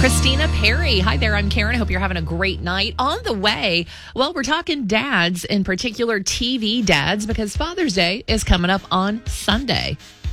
Christina Perry. Hi there, I'm Karen. Hope you're having a great night. On the way, well, we're talking dads, in particular TV dads, because Father's Day is coming up on Sunday.